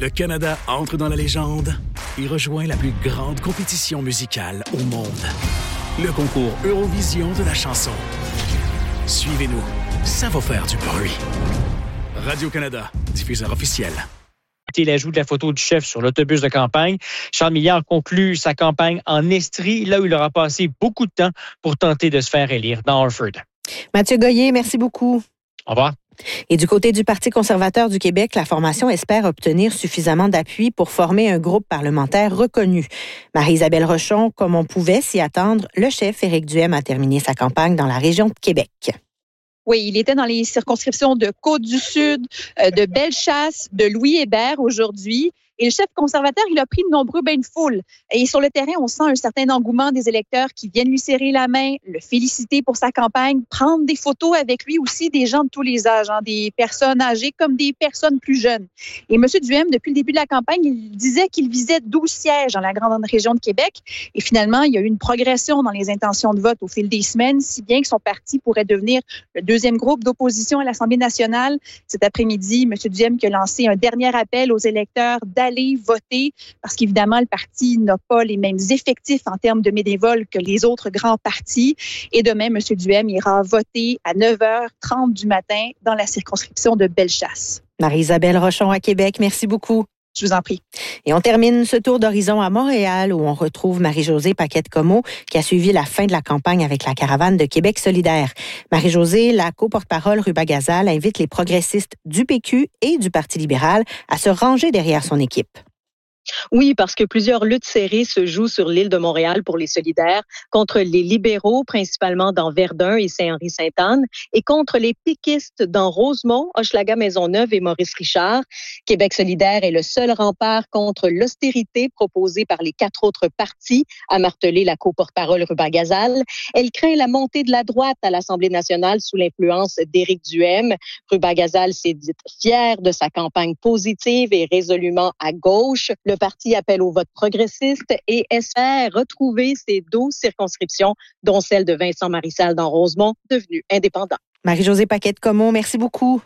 Le Canada entre dans la légende et rejoint la plus grande compétition musicale au monde. Le concours Eurovision de la chanson. Suivez-nous, ça va faire du bruit. Radio-Canada, diffuseur officiel. L'ajout de la photo du chef sur l'autobus de campagne. Charles Milliard conclut sa campagne en Estrie, là où il aura passé beaucoup de temps pour tenter de se faire élire dans Orford. Mathieu Goyer, merci beaucoup. Au revoir. Et du côté du Parti conservateur du Québec, la formation espère obtenir suffisamment d'appui pour former un groupe parlementaire reconnu. Marie-Isabelle Rochon, comme on pouvait s'y attendre, le chef Éric Duhem a terminé sa campagne dans la région de Québec. Oui, il était dans les circonscriptions de Côte-du-Sud, de Bellechasse, de Louis-Hébert aujourd'hui. Et le chef conservateur, il a pris de nombreux bains de foule. Et sur le terrain, on sent un certain engouement des électeurs qui viennent lui serrer la main, le féliciter pour sa campagne, prendre des photos avec lui aussi, des gens de tous les âges, des personnes âgées comme des personnes plus jeunes. Et M. Duhem, depuis le début de la campagne, il disait qu'il visait 12 sièges dans la grande région de Québec. Et finalement, il y a eu une progression dans les intentions de vote au fil des semaines, si bien que son parti pourrait devenir le deuxième groupe d'opposition à l'Assemblée nationale. Cet après-midi, M. Duhem qui a lancé un dernier appel aux électeurs d'aller voter parce qu'évidemment, le parti n'a pas les mêmes effectifs en termes de bénévoles que les autres grands partis. Et demain, M. Duhem ira voter à 9h30 du matin dans la circonscription de Bellechasse. Marie-Isabelle Rochon à Québec, merci beaucoup. Je vous en prie. Et on termine ce tour d'horizon à Montréal où on retrouve Marie-Josée Paquette-Comeau qui a suivi la fin de la campagne avec la caravane de Québec solidaire. Marie-Josée, la co-porte-parole Ruba-Gazal, invite les progressistes du PQ et du Parti libéral à se ranger derrière son équipe. Oui, parce que plusieurs luttes serrées se jouent sur l'île de Montréal pour les solidaires, contre les libéraux, principalement dans Verdun et Saint-Henri-Sainte-Anne, et contre les péquistes dans Rosemont, Hochelaga-Maisonneuve et Maurice-Richard. Québec solidaire est le seul rempart contre l'austérité proposée par les 4 autres partis, a martelé la co-porte-parole Ruba-Gazal. Elle craint la montée de la droite à l'Assemblée nationale sous l'influence d'Éric Duhem. Ruba-Gazal s'est dite fière de sa campagne positive et résolument à gauche. Le parti appelle au vote progressiste et espère retrouver ses 12 circonscriptions, dont celle de Vincent Marissal dans Rosemont, devenu indépendant. Marie-Josée Paquette-Comeau, merci beaucoup.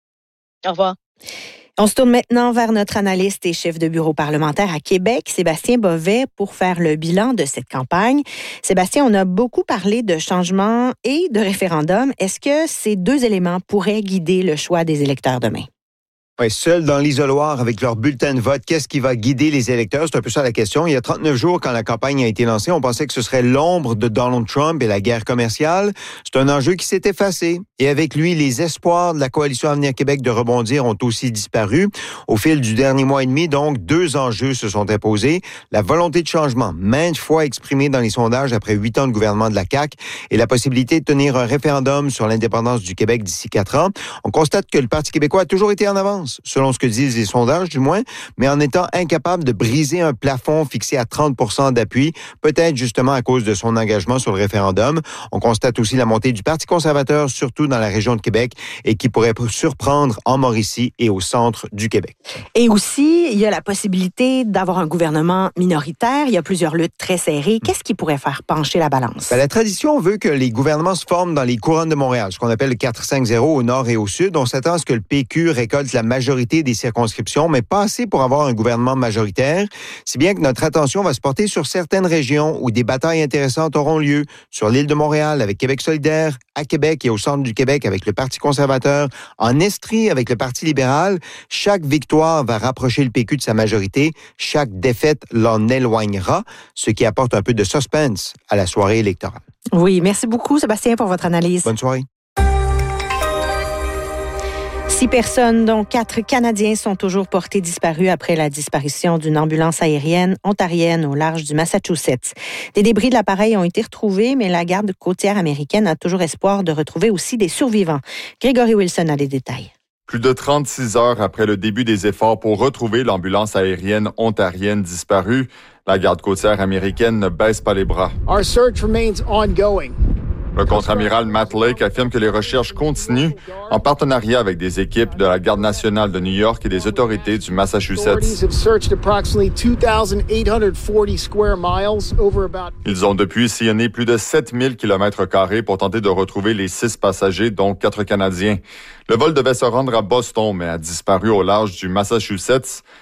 Au revoir. On se tourne maintenant vers notre analyste et chef de bureau parlementaire à Québec, Sébastien Bovet, pour faire le bilan de cette campagne. Sébastien, on a beaucoup parlé de changement et de référendum. Est-ce que ces deux éléments pourraient guider le choix des électeurs demain? Oui, seuls dans l'isoloir avec leur bulletin de vote, qu'est-ce qui va guider les électeurs? C'est un peu ça la question. Il y a 39 jours, quand la campagne a été lancée, on pensait que ce serait l'ombre de Donald Trump et la guerre commerciale. C'est un enjeu qui s'est effacé. Et avec lui, les espoirs de la Coalition Avenir Québec de rebondir ont aussi disparu. Au fil du dernier mois et demi, donc, 2 enjeux se sont imposés. La volonté de changement, maintes fois exprimée dans les sondages après 8 ans de gouvernement de la CAQ, et la possibilité de tenir un référendum sur l'indépendance du Québec d'ici 4 ans. On constate que le Parti québécois a toujours été en avance, selon ce que disent les sondages du moins, mais en étant incapable de briser un plafond fixé à 30% d'appui, peut-être justement à cause de son engagement sur le référendum. On constate aussi la montée du Parti conservateur, surtout dans la région de Québec, et qui pourrait surprendre en Mauricie et au centre du Québec. Et aussi, il y a la possibilité d'avoir un gouvernement minoritaire. Il y a plusieurs luttes très serrées. Qu'est-ce qui pourrait faire pencher la balance? La tradition veut que les gouvernements se forment dans les couronnes de Montréal, ce qu'on appelle le 4-5-0 au nord et au sud. On s'attend à ce que le PQ récolte la majorité des circonscriptions, mais pas assez pour avoir un gouvernement majoritaire, si bien que notre attention va se porter sur certaines régions où des batailles intéressantes auront lieu, sur l'île de Montréal avec Québec solidaire, à Québec et au centre du Québec avec le Parti conservateur, en Estrie avec le Parti libéral. Chaque victoire va rapprocher le PQ de sa majorité, chaque défaite l'en éloignera, ce qui apporte un peu de suspense à la soirée électorale. Oui, merci beaucoup Sébastien pour votre analyse. Bonne soirée. 6 personnes, dont 4 Canadiens, sont toujours portés disparus après la disparition d'une ambulance aérienne ontarienne au large du Massachusetts. Des débris de l'appareil ont été retrouvés, mais la garde côtière américaine a toujours espoir de retrouver aussi des survivants. Grégory Wilson a les détails. Plus de 36 heures après le début des efforts pour retrouver l'ambulance aérienne ontarienne disparue, la garde côtière américaine ne baisse pas les bras. Our search remains ongoing. Le contre-amiral Matt Lake affirme que les recherches continuent en partenariat avec des équipes de la Garde nationale de New York et des autorités du Massachusetts. Ils ont depuis sillonné plus de 7000 km² pour tenter de retrouver les 6 passagers, dont 4 Canadiens. Le vol devait se rendre à Boston, mais a disparu au large du Massachusetts.